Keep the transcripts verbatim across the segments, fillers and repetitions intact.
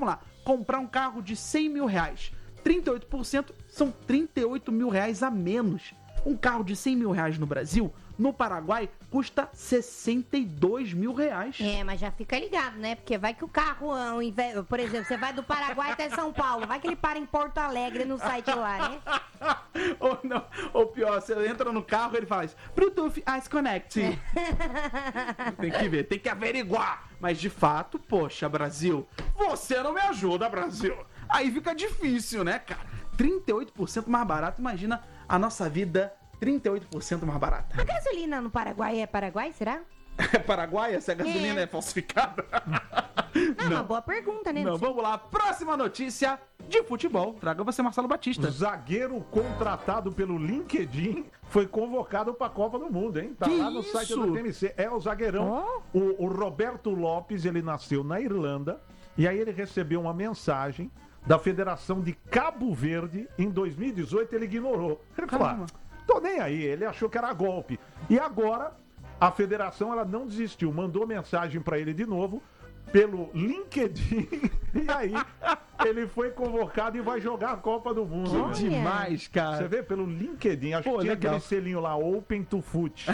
vamos lá, comprar um carro de cem mil reais. trinta e oito por cento são trinta e oito mil reais a menos. Um carro de cem mil reais no Brasil, no Paraguai, custa sessenta e dois mil reais. É, mas já fica ligado, né? Porque vai que o carro, ao invés- por exemplo, você vai do Paraguai até São Paulo, vai que ele para em Porto Alegre no site lá, né? Ou não, ou pior, você entra no carro e ele faz Bluetooth Ice Connect. Tem que ver, tem que averiguar. Mas de fato, poxa, Brasil, você não me ajuda, Brasil. Aí fica difícil, né, cara? trinta e oito por cento mais barato, imagina a nossa vida trinta e oito por cento mais barata. A gasolina no Paraguai é Paraguai, será? É Paraguaia? Se a gasolina é, É. falsificada? Não, uma boa pergunta, né? Não, vamos lá. Próxima notícia de futebol. Traga você, Marcelo Batista. Zagueiro contratado pelo LinkedIn foi convocado para a Copa do Mundo, hein? Tá Que lá no isso? site do T M C. É o zagueirão. O, o Roberto Lopes, ele nasceu na Irlanda e aí ele recebeu uma mensagem da Federação de Cabo Verde. Em dois mil e dezoito ele ignorou. Ele falou, Caramba. ah, tô nem aí. Ele achou que era golpe. E agora a federação, ela não desistiu. Mandou mensagem para ele de novo pelo LinkedIn. E aí ele foi convocado e vai jogar a Copa do Mundo. Que né? demais, cara. Você vê pelo LinkedIn, acho Pô, que tinha legal. aquele selinho lá, Open to Foot.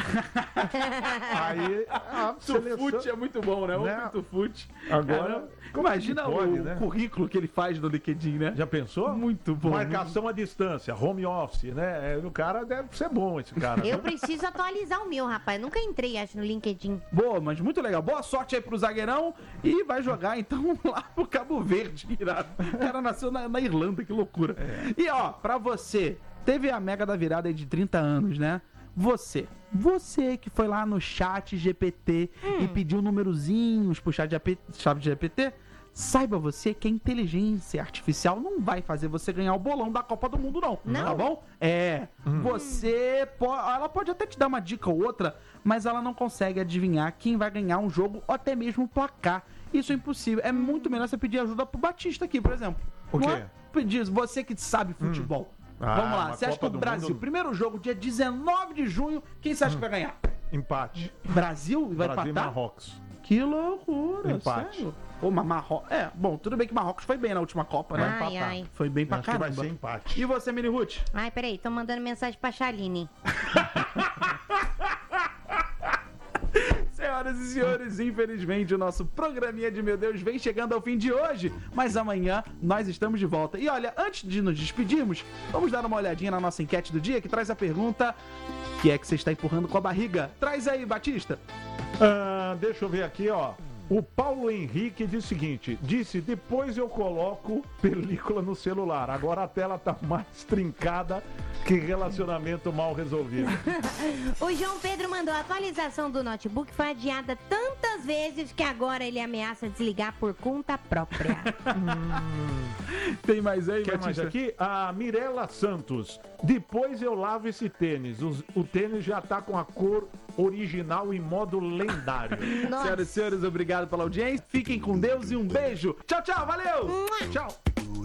Aí a seleção... Tufute é muito bom, né? Né? O Tufute. Agora, como imagina que pode, o né? currículo que ele faz no LinkedIn, né? Já pensou? Muito bom. Marcação à distância, home office, né? É, o cara deve ser bom, esse cara. Eu né? preciso atualizar o meu, rapaz. Nunca entrei, acho, no LinkedIn. Boa, mas muito legal. Boa sorte aí pro zagueirão e vai jogar então lá pro Cabo Verde, irado. O cara nasceu na, na Irlanda, que loucura. E ó, pra você, teve a mega da virada aí de trinta anos, né? Você, você que foi lá no chat G P T e pediu numerozinhos pro chat G P T, saiba você que a inteligência artificial não vai fazer você ganhar o bolão da Copa do Mundo, não. Não? Tá bom? É. Você pode. Ela pode até te dar uma dica ou outra, mas ela não consegue adivinhar quem vai ganhar um jogo ou até mesmo o placar. Isso é impossível. É muito melhor você pedir ajuda pro Batista aqui, por exemplo. O Não quê? é pedir, você que sabe futebol. Ah, Vamos lá, uma você acha que Copa o do Brasil, Mundo- primeiro jogo, dia dezenove de junho, quem você acha que vai ganhar? Empate. Brasil? Vai Brasil e empatar? Marrocos. Que loucura, Empate. sério? Ô, mas Marrocos... É, bom, tudo bem que Marrocos foi bem na última Copa, né? Ai, ai. Foi bem pra Acho que vai caramba. ser empate. E você, Mini Ruth? Ai, peraí, tô mandando mensagem pra Chaline. Senhoras e senhores, infelizmente o nosso programinha de Meu Deus vem chegando ao fim de hoje, mas amanhã nós estamos de volta. E olha, antes de nos despedirmos, vamos dar uma olhadinha na nossa enquete do dia que traz a pergunta: o que é que você está empurrando com a barriga? Traz aí, Batista. Ah, deixa eu ver aqui, ó. O Paulo Henrique diz o seguinte: disse, depois eu coloco película no celular. Agora a tela tá mais trincada que relacionamento mal resolvido. O João Pedro mandou: a atualização do notebook foi adiada tantas vezes que agora ele ameaça desligar por conta própria. Tem mais aí, Quer mais Batista? aqui? A Mirela Santos. Depois eu lavo esse tênis. Os- O, tênis já tá com a cor original em modo lendário. Nossa. Senhoras e senhores, obrigado pela audiência. Fiquem com Deus e um beijo. Tchau, tchau, valeu! Mua. Tchau.